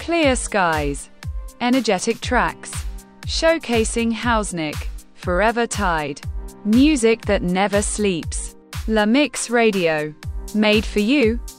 Clear skies. Energetic tracks. Showcasing Hausnick. Forever Tide. Music that never sleeps. La Mix Radio. Made for you.